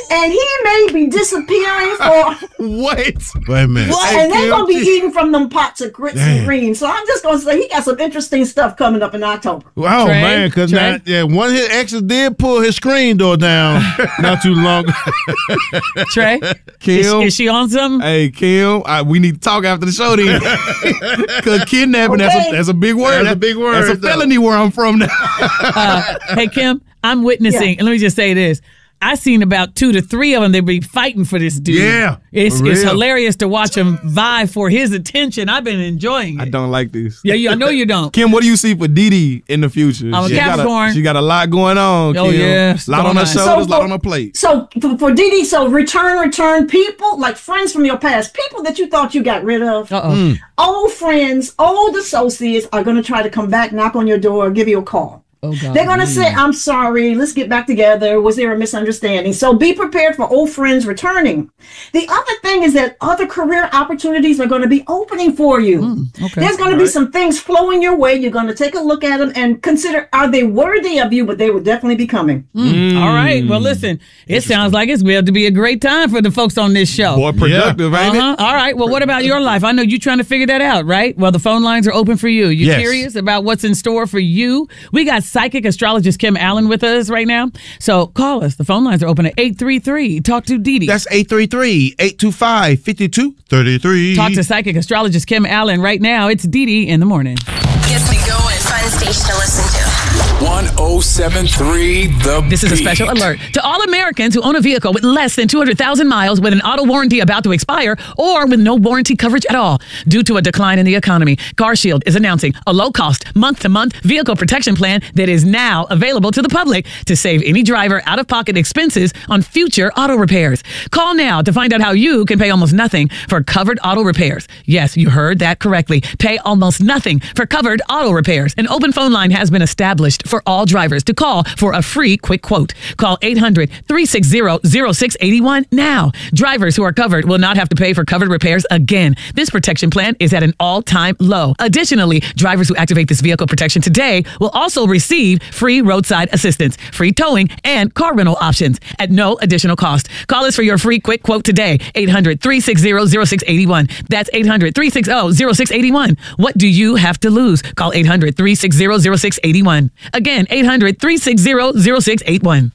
And he may be disappearing for Wait a minute. What? And they're gonna be eating from them pots of grits and greens. So I'm just gonna say he got some interesting stuff coming up in October. Oh man, because one of his exes did pull his screen door down not too long. Trey, Kim, is she on something? Hey Kim, we need to talk after the show then. Because kidnapping, that's a big word. That's a big word. That's a felony where I'm from now. Hey Kim, I'm witnessing, and let me just say this. I seen about 2 to 3 of them. They be fighting for this dude. Yeah, it's hilarious to watch them vie for his attention. I've been enjoying it. I don't like this. Yeah, I know you don't. Kim, what do you see for Didi in the future? I'm a Capricorn. She got a lot going on. Oh Kim. yeah, a lot on her shoulders, a lot on her plate. So for Didi, return people like friends from your past, people that you thought you got rid of. Old friends, old associates are going to try to come back, knock on your door, give you a call. Oh, God. They're going to say, I'm sorry, let's get back together. Was there a misunderstanding? So be prepared for old friends returning. The other thing is that other career opportunities are going to be opening for you. There's going to be some things flowing your way. You're going to take a look at them and consider, are they worthy of you? But they will definitely be coming. All right. Well, listen, it sounds like it's going to be a great time for the folks on this show. More productive, ain't it? All right. Well, what about your life? I know you're trying to figure that out, right? Well, the phone lines are open for you. You curious about what's in store for you? We got psychic astrologist Kim Allen with us right now. So call us. The phone lines are open at 833. Talk to Didi. That's 833-825-5233. Talk to psychic astrologist Kim Allen right now. It's Didi in the morning. Gets me going. Fun station to listen to. 1073 The This is a special alert to all Americans who own a vehicle with less than 200,000 miles with an auto warranty about to expire or with no warranty coverage at all. Due to a decline in the economy, CarShield is announcing a low-cost, month-to-month vehicle protection plan that is now available to the public to save any driver out-of-pocket expenses on future auto repairs. Call now to find out how you can pay almost nothing for covered auto repairs. Yes, you heard that correctly. Pay almost nothing for covered auto repairs. An open phone line has been established for all drivers to call for a free quick quote. Call 800-360-0681 now. Drivers who are covered will not have to pay for covered repairs again. This protection plan is at an all-time low. Additionally, drivers who activate this vehicle protection today will also receive free roadside assistance, free towing, and car rental options at no additional cost. Call us for your free quick quote today. 800-360-0681. That's 800-360-0681. What do you have to lose? Call 800-360-0681. Again, 800-360-0681.